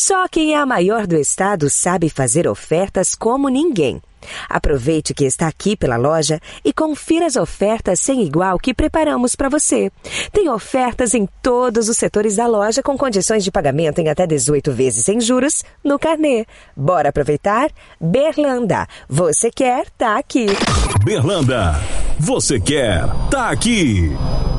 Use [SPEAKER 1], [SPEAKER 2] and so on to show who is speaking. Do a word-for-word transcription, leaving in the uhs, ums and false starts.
[SPEAKER 1] Só quem é a maior do estado sabe fazer ofertas como ninguém. Aproveite que está aqui pela loja e confira as ofertas sem igual que preparamos para você. Tem ofertas em todos os setores da loja com condições de pagamento em até dezoito vezes sem juros no carnê. Bora aproveitar? Berlanda, você quer, tá aqui.
[SPEAKER 2] Berlanda, você quer, tá aqui.